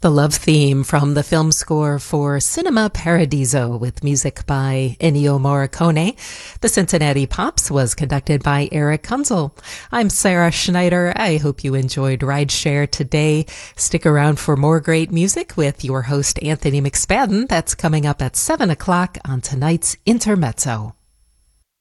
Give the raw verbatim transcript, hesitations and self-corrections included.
The love theme from the film score for Cinema Paradiso with music by Ennio Morricone. The Cincinnati Pops was conducted by Eric Kunzel. I'm Sarah Schneider. I hope you enjoyed Rideshare today. Stick around for more great music with your host Anthony McSpadden. That's coming up at seven o'clock on tonight's Intermezzo.